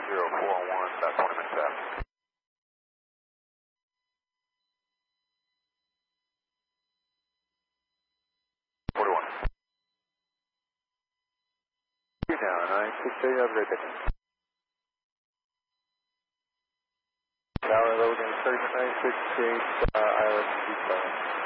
04 about 20 minutes after. 41. You now, 968, have a great day. Tower loading 3968, ILS 25.